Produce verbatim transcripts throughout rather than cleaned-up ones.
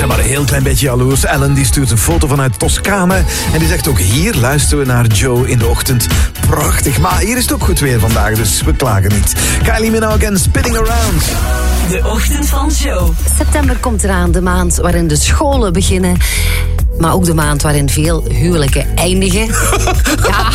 zijn maar een heel klein beetje jaloers. Ellen die stuurt een foto vanuit Toscane. En die zegt ook, hier luisteren we naar Joe in de ochtend. Prachtig. Maar hier is het ook goed weer vandaag, dus we klagen niet. Kylie Minogue en Spinning Around. De ochtend van Joe. September komt eraan, de maand waarin de scholen beginnen. Maar ook de maand waarin veel huwelijken eindigen. Ja,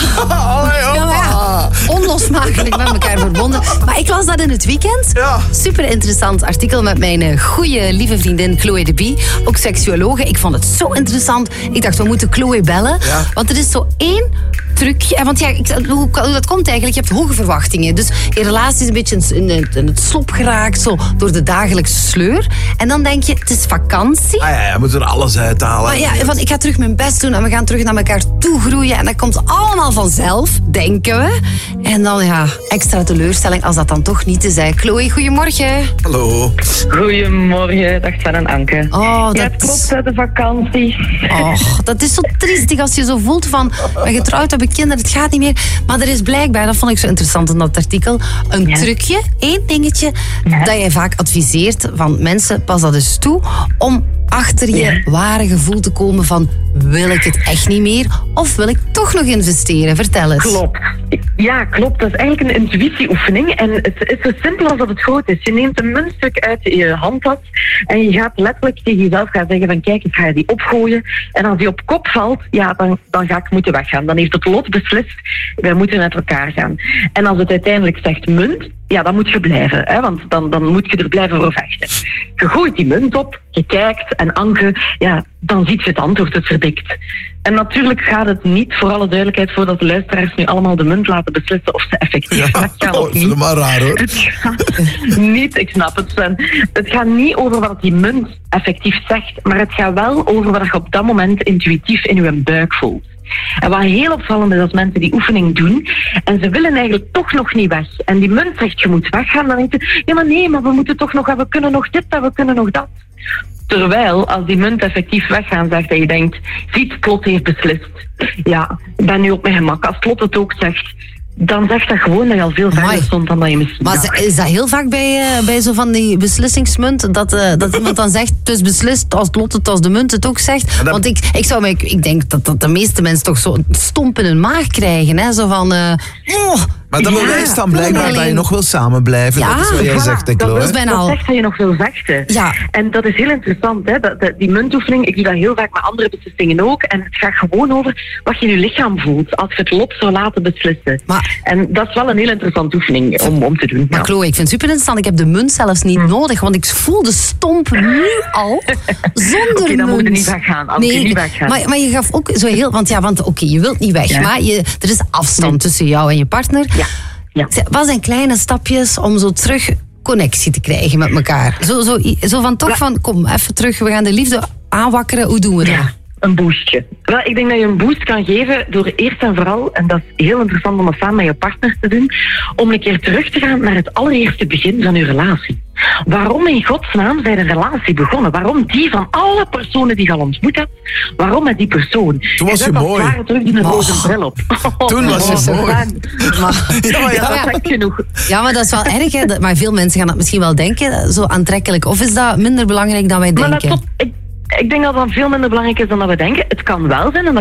ja, ja. Onlosmakelijk met elkaar verbonden. Maar ik las dat in het weekend. Ja. Super interessant artikel met mijn goede lieve vriendin Chloe de Bie. Ook seksuologe. Ik vond het zo interessant. Ik dacht, we moeten Chloe bellen. Ja. Want er is zo één trucje. Want ja, ik, hoe, hoe dat komt eigenlijk? Je hebt hoge verwachtingen. Dus je relatie is een beetje in, in, in het slop geraakt. Zo, door de dagelijkse sleur. En dan denk je, het is vakantie. Ah ja, ja, we moeten er alles uithalen. Maar ja, van, ik ga terug mijn best doen en we gaan terug naar elkaar toe groeien. En dat komt allemaal vanzelf, denken we. En dan ja, extra teleurstelling als dat dan toch niet is. Hè. Chloe, goedemorgen. Hallo. Goedemorgen, dag Sven en Anke. Oh, dat ja, het klopt, is... hè, de vakantie. Oh, dat is zo triestig als je zo voelt van, ben getrouwd, heb ik kinderen, het gaat niet meer. Maar er is blijkbaar, dat vond ik zo interessant in dat artikel, een Ja. trucje, één dingetje, Ja. dat jij vaak adviseert van mensen, pas dat eens toe, om achter je Ja. ware gevoel te komen van, wil ik het echt niet meer of wil ik toch nog investeren? Vertel eens. Klopt. Ja, klopt. Dat is eigenlijk een intuïtieoefening. En het is zo simpel als dat het groot is. Je neemt een muntstuk uit je handtas en je gaat letterlijk tegen jezelf gaan zeggen van kijk, ik ga die opgooien. En als die op kop valt, ja, dan, dan ga ik moeten weggaan. Dan heeft het lot beslist, wij moeten met elkaar gaan. En als het uiteindelijk zegt munt, ja, dan moet je blijven. Hè, want dan, dan moet je er blijven voor vechten. Je gooit die munt op, je kijkt en Anke, ja, dan ziet je het antwoord, het verdikt. En natuurlijk gaat het niet, voor alle duidelijkheid, voordat de luisteraars nu allemaal de munt laten beslissen of ze effectief Ja, weggaan oh, of ik vind niet. het maar raar hoor. Het gaat niet, ik snap het Sven, het gaat niet over wat die munt effectief zegt, maar het gaat wel over wat je op dat moment intuïtief in je buik voelt. En wat heel opvallend is als mensen die oefening doen en ze willen eigenlijk toch nog niet weg. En die munt zegt je moet weggaan, dan denk je, ja maar nee, maar we moeten toch nog, we kunnen nog dit en we kunnen nog dat. Terwijl, als die munt effectief weggaan zegt en je denkt, ziet, het lot heeft beslist. Ja, ik ben nu op mijn gemak. Als het lot het ook zegt, dan zegt dat gewoon dat je al veel verder Amai. stond dan dat je misschien Maar dacht. is dat heel vaak bij, uh, bij zo van die beslissingsmunt? Dat, uh, dat iemand dan zegt, het is beslist als het lot het als de munt het ook zegt? dat- Want ik, ik, zou mij, ik denk dat, dat de meeste mensen toch zo een stomp in hun maag krijgen. Hè? Zo van, uh, oh, Maar dat Ja, bewijst dan blijkbaar alleen- dat je nog wil samen blijven. Ja, dat is wat jij Voilà, zegt, hè, dat, Chloe. is bijna dat al. zegt dat je nog wil vechten. Ja. En dat is heel interessant. Hè? Dat, dat, die muntoefening, ik doe dat heel vaak met andere beslissingen ook. En het gaat gewoon over wat je in je lichaam voelt als je het lot zou laten beslissen. Maar- En dat is wel een heel interessante oefening om, om te doen. Maar ja. Chloe, ik vind het super interessant. Ik heb de munt zelfs niet nodig, want ik voel de stomp nu al zonder Oké, dan munt. moet je niet weggaan. Dan moet je niet weggaan. Maar, maar je gaf ook zo heel... Want ja, want oké, je wilt niet weg, Ja. maar je, er is afstand Nee. tussen jou en je partner. Ja. Ja. Wat zijn kleine stapjes om zo terug connectie te krijgen met elkaar? Zo, zo, zo van toch Ja. van, kom, even terug, we gaan de liefde aanwakkeren. Hoe doen we dat? Ja, een boostje. Wel, ik denk dat je een boost kan geven door eerst en vooral, en dat is heel interessant om dat samen met je partner te doen, om een keer terug te gaan naar het allereerste begin van je relatie. Waarom in godsnaam zijn een relatie begonnen? Waarom die van alle personen die je al ontmoet hebt? Waarom met die persoon? Toen was je je zet als mooi. het ware terug die een Oh. roze bril op. Toen was je Oh, mooi. Sven. Maar, Ja, maar ja. Dat Ja. zegt genoeg. ja, maar dat is wel erg, hè? Dat- maar veel mensen gaan dat misschien wel denken, zo aantrekkelijk. Of is dat minder belangrijk dan wij Maar denken? let op, ik, ik denk dat dat veel minder belangrijk is dan dat we denken. Het kan wel zijn, en dat